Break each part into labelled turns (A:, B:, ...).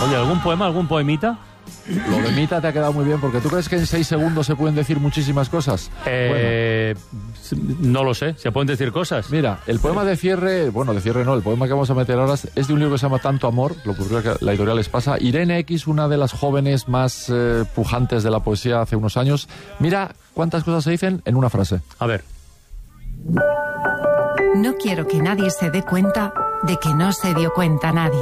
A: Oye, ¿algún poema, algún poemita?
B: Lo de Mita te ha quedado muy bien, porque ¿tú crees que en 6 segundos se pueden decir muchísimas cosas?
A: No lo sé, ¿se pueden decir cosas?
B: Mira, el poema de cierre, el poema que vamos a meter ahora es de un libro que se llama Tanto Amor, lo ocurrió que la editorial les pasa. Irene X, una de las jóvenes más pujantes de la poesía hace unos años, mira cuántas cosas se dicen en una frase.
A: A ver.
C: No quiero que nadie se dé cuenta de que no se dio cuenta nadie.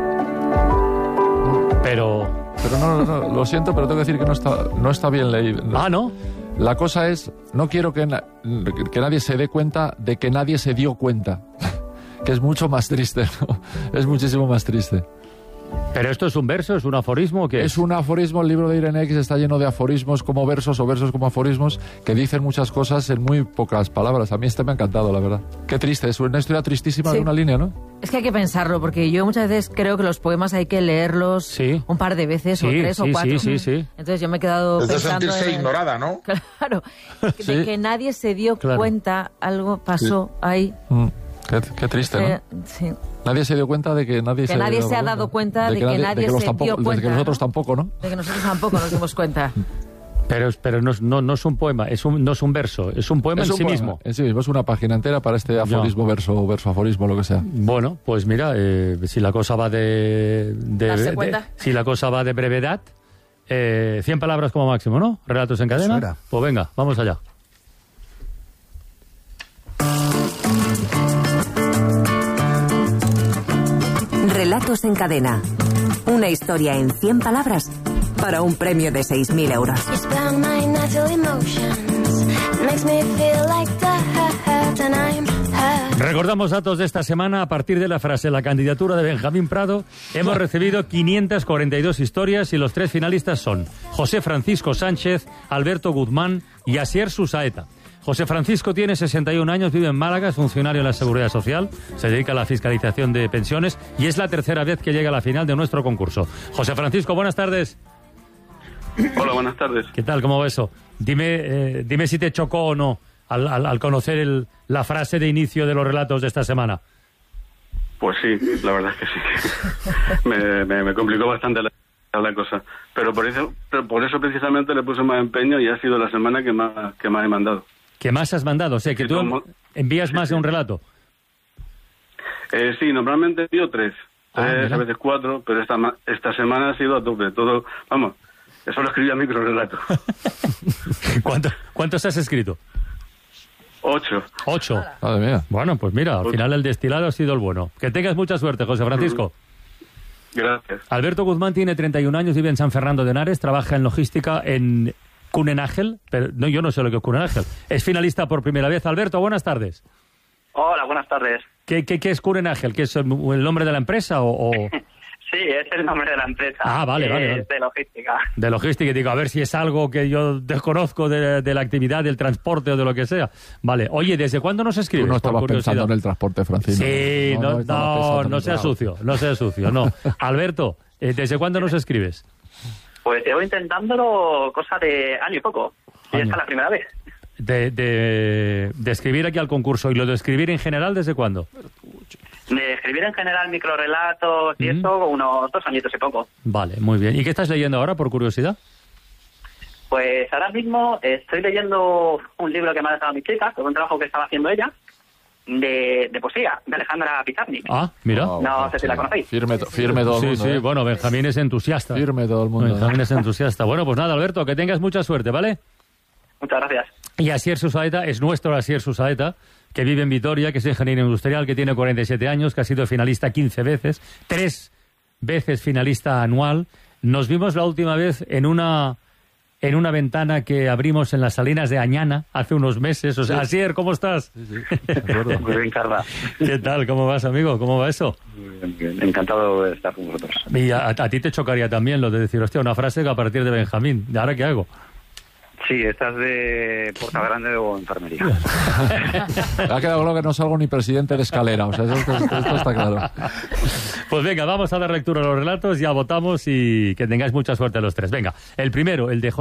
A: Pero
B: no, lo siento, pero tengo que decir que no está bien leído.
A: Ah, ¿no?
B: La cosa es, no quiero que nadie se dé cuenta de que nadie se dio cuenta. Que es mucho más triste, ¿no? Es muchísimo más triste.
A: ¿Pero esto es un verso, es un aforismo o qué es?
B: Es un aforismo, el libro de Irene X está lleno de aforismos como versos o versos como aforismos que dicen muchas cosas en muy pocas palabras. A mí me ha encantado, la verdad. Qué triste, es una historia tristísima de una línea, ¿no?
D: Es que hay que pensarlo, porque yo muchas veces creo que los poemas hay que leerlos un par de veces, o 3 o 4.
A: Sí.
D: Entonces yo me he quedado pensando...
E: de sentirse ignorada, ¿no?
D: Claro, de que nadie se dio cuenta, algo pasó ahí.
B: Qué triste, ¿no?
D: Sí.
B: Nadie se dio cuenta de que nadie
D: se ha dado cuenta de que nadie se dio cuenta.
B: De que nosotros tampoco, ¿no?
D: De que nosotros tampoco nos dimos cuenta.
A: Pero no es un poema, no es un verso, es un poema en sí mismo.
B: En sí mismo, es una página entera para este aforismo, verso aforismo, lo que sea.
A: Bueno, pues mira, si la cosa va si la cosa va de brevedad, 100 palabras como máximo, ¿no? Relatos en cadena. Pues venga, vamos allá.
F: Relatos en cadena. Una historia en 100 palabras para un premio de 6.000 euros.
A: Recordamos datos de esta semana. A partir de la frase "la candidatura de Benjamín Prado", hemos recibido 542 historias y los 3 finalistas son José Francisco Sánchez, Alberto Guzmán y Asier Susaeta. José Francisco tiene 61 años, vive en Málaga, es funcionario en la Seguridad Social, se dedica a la fiscalización de pensiones y es la 3ª vez que llega a la final de nuestro concurso. José Francisco, buenas tardes.
G: Hola, buenas tardes.
A: ¿Qué tal? ¿Cómo va eso? Dime si te chocó o no al conocer la frase de inicio de los relatos de esta semana.
G: Pues sí, la verdad es que sí. me complicó bastante la cosa. Pero por eso precisamente le puse más empeño y ha sido la semana que más he mandado.
A: ¿Qué más has mandado? O sea, que tú envías más de un relato.
G: Sí, normalmente envío 3. A veces 4, pero esta semana ha sido a tope. Todo, vamos, eso lo escribí a microrelato.
A: ¿Cuántos has escrito?
G: 8.
A: 8.
B: Madre mía.
A: Bueno, pues mira, al final el destilado ha sido el bueno. Que tengas mucha suerte, José Francisco.
G: Gracias.
A: Alberto Guzmán tiene 31 años, vive en San Fernando de Henares, trabaja en logística en Cunenagel, pero no, yo no sé lo que es Cunenagel. Es finalista por primera vez. Alberto, buenas tardes.
H: Hola, buenas tardes.
A: ¿Qué es Cunenagel? ¿Qué es el nombre de la empresa o...?
H: Sí, es el nombre de la empresa.
A: Ah, vale.
H: De logística.
A: De logística, y digo, a ver si es algo que yo desconozco de la actividad, del transporte o de lo que sea. Vale. Oye, ¿desde cuándo nos escribes?
B: Tú no estabas pensando en el transporte, Francisco.
A: Sí, no sea sucio, no. Alberto, ¿desde cuándo nos escribes?
H: Pues llevo intentándolo cosa de año y poco. Y esta es la primera vez.
A: De escribir aquí al concurso. ¿Y lo de escribir en general desde cuándo?
H: De escribir en general microrelatos y eso, unos 2 añitos y poco.
A: Vale, muy bien. ¿Y qué estás leyendo ahora, por curiosidad?
H: Pues ahora mismo estoy leyendo un libro que me ha dejado mi chica, que es un trabajo que estaba haciendo ella, de poesía, de Alejandra Pizarnik.
A: Ah, mira.
H: No sé si la conocéis.
B: Firme todo el mundo.
A: Sí, bueno, Benjamín es entusiasta.
B: Firme todo el mundo.
A: Benjamín es entusiasta. Bueno, pues nada, Alberto, que tengas mucha suerte, ¿vale?
H: Muchas gracias.
A: Y Asier Susaeta es nuestro Asier Susaeta, que vive en Vitoria, que es ingeniero industrial, que tiene 47 años, que ha sido finalista 15 veces, 3 veces finalista anual. Nos vimos la última vez en una ventana que abrimos en las Salinas de Añana hace unos meses. O sea, Asier, ¿cómo estás?
B: Sí, de acuerdo.
H: Muy bien, Carla.
A: ¿Qué tal? ¿Cómo vas, amigo? ¿Cómo va eso?
H: Muy bien. Encantado de estar con vosotros.
A: Y a ti te chocaría también lo de decir, hostia, una frase que a partir de Benjamín. ¿Y ahora qué hago?
H: Sí, estás de Puerta Grande o enfermería.
B: Me ha quedado claro que no salgo ni presidente de Escalera, o sea, esto está claro.
A: Pues venga, vamos a dar lectura a los relatos, ya votamos y que tengáis mucha suerte los 3. Venga, el primero, el de